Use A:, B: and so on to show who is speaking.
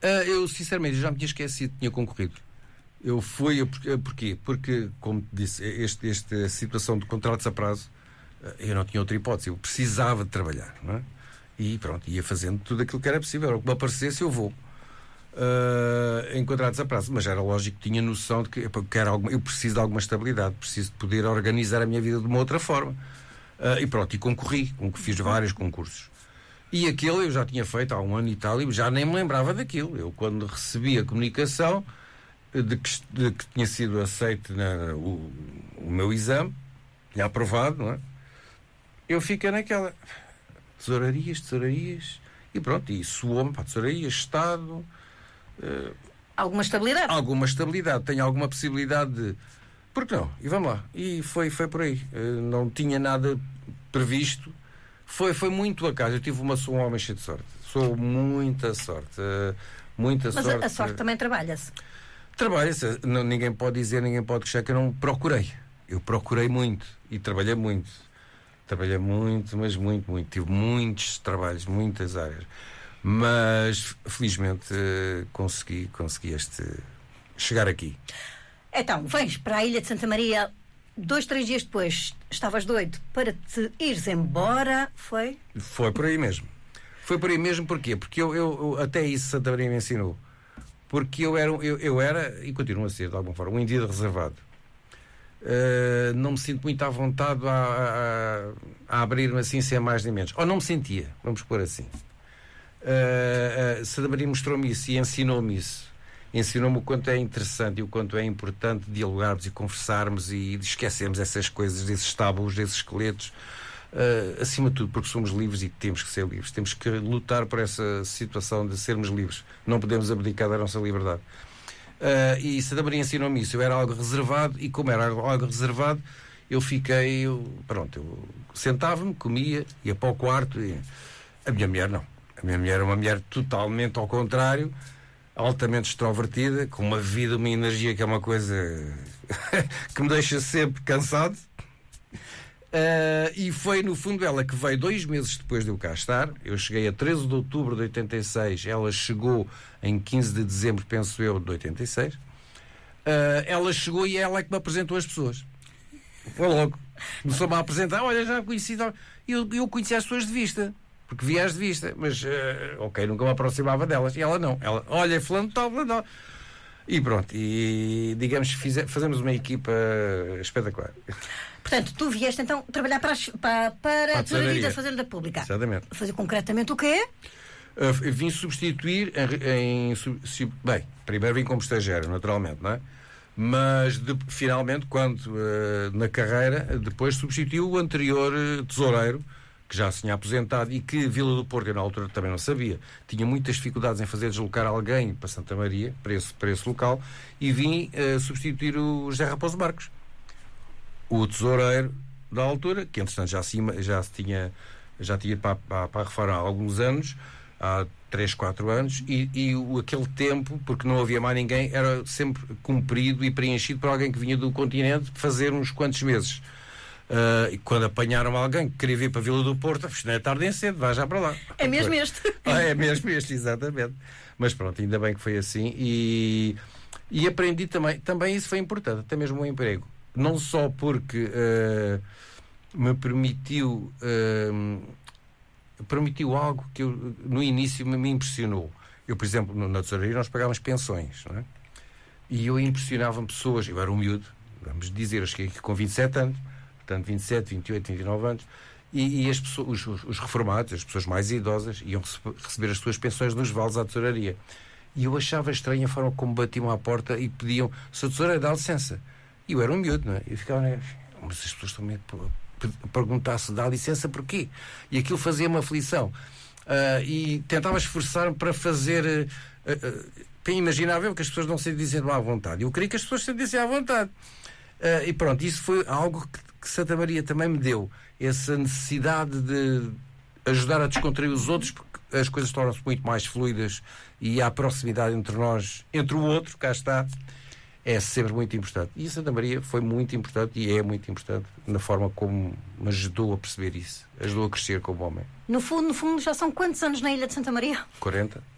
A: Eu, sinceramente, já me tinha esquecido que tinha concorrido. Eu fui... Porquê? Porque, como disse, esta situação de contratos a prazo, eu não tinha outra hipótese. Eu precisava de trabalhar, não é? E pronto, ia fazendo tudo aquilo que era possível. O que me aparecesse, eu vou. Em contratos a prazo. Mas era lógico que tinha noção de que eu preciso de alguma estabilidade. Preciso de poder organizar a minha vida de uma outra forma. E pronto, e concorri. Fiz vários concursos. E aquele eu já tinha feito há 1 ano e tal, e já nem me lembrava daquilo. Eu, quando recebi a comunicação de que tinha sido aceito o meu exame, tinha aprovado, não é? Eu fiquei naquela... Tesourarias, e pronto, e soou-me para tesourarias, Estado...
B: alguma estabilidade?
A: Alguma estabilidade, tenho alguma possibilidade de... Por que não? E vamos lá. E foi por aí. Não tinha nada previsto. Foi muito acaso. Eu sou um homem cheio de sorte. Sou muita sorte. Muita sorte.
B: Mas a sorte também trabalha-se.
A: Trabalha-se. Ninguém pode queixar que eu não procurei. Eu procurei muito e trabalhei muito. Trabalhei muito, mas muito. Tive muitos trabalhos, muitas áreas. Mas, felizmente, consegui chegar aqui. Então,
B: vens para a Ilha de Santa Maria 2, 3 dias depois. Estavas doido para te ires embora, foi?
A: Foi por aí mesmo. Foi por aí mesmo, porquê? Porque eu até isso Santa Maria me ensinou. Porque eu era, e continuo a ser, de alguma forma, um indivíduo reservado. Não me sinto muito à vontade a abrir-me assim sem mais nem menos. Ou não me sentia, vamos pôr assim. Santa Maria mostrou-me isso e ensinou-me isso. Ensinou-me o quanto é interessante e o quanto é importante dialogarmos e conversarmos e esquecermos essas coisas, desses tábuos, desses esqueletos, acima de tudo, porque somos livres e temos que ser livres. Temos que lutar por essa situação de sermos livres. Não podemos abdicar da nossa liberdade. E Santa Maria ensinou-me isso. Eu era algo reservado e, como era algo reservado, eu sentava-me, comia, ia para o quarto e... A minha mulher não. A minha mulher é uma mulher totalmente ao contrário, altamente extrovertida, com uma vida, uma energia que é uma coisa que me deixa sempre cansado. E foi, no fundo, ela que veio 2 meses depois de eu cá estar. Eu cheguei a 13 de outubro de 86, ela chegou em 15 de dezembro, penso eu, de 86. Ela chegou e ela é que me apresentou as pessoas. Foi logo. Começou-me a apresentar, olha, já conheci... Eu conheci as pessoas de vista, porque vi-as de vista, mas, nunca me aproximava delas. E ela não. Ela, olha, fulano tal, fulano. E pronto, e digamos que fazemos uma equipa espetacular.
B: Portanto, tu vieste então trabalhar para a Tesouraria da Fazenda Pública.
A: Exatamente.
B: Fazer concretamente o quê?
A: Vim substituir bem, primeiro vim como estagiário, naturalmente, não é? Mas finalmente, quando na carreira, depois substituiu o anterior tesoureiro, que já se tinha aposentado e que Vila do Porto, eu na altura também não sabia, tinha muitas dificuldades em fazer deslocar alguém para Santa Maria, para esse local, e vim substituir o José Raposo Marcos, o tesoureiro da altura, que entretanto já tinha para a reforma há alguns anos, há 3, 4 anos, e aquele tempo, porque não havia mais ninguém, era sempre cumprido e preenchido por alguém que vinha do continente fazer uns quantos meses. E quando apanharam alguém que queria vir para a Vila do Porto, não é tarde nem cedo, vai já para lá.
B: É mesmo este.
A: É mesmo este, exatamente. Mas pronto, ainda bem que foi assim. E aprendi também isso foi importante, até mesmo o emprego. Não só porque me permitiu algo que no início me impressionou. Eu, por exemplo, na tesouraria nós pagávamos pensões, não é? E eu impressionava pessoas, eu era um miúdo, vamos dizer, eu cheguei aqui com 27 anos, portanto 27, 28, 29 anos, e as pessoas, os reformados, as pessoas mais idosas, iam receber as suas pensões nos vales à tesouraria. E eu achava estranha a forma como batiam à porta e pediam, Sr. Tesoureiro, dá licença. E eu era um miúdo, não é? Eu ficava, mas as pessoas estão a perguntar se dá licença porquê? E aquilo fazia uma aflição. E tentava esforçar-me para fazer... imaginava eu que as pessoas não se dizendo à vontade. Eu queria que as pessoas se dissem à vontade. E pronto, isso foi algo que Santa Maria também me deu. Essa necessidade de ajudar a descontrair os outros, porque as coisas tornam-se muito mais fluidas e há proximidade entre nós, entre o outro, cá está, é sempre muito importante. E a Santa Maria foi muito importante e é muito importante na forma como me ajudou a perceber isso, ajudou a crescer como homem.
B: No fundo, já são quantos anos na Ilha de Santa Maria?
A: 40.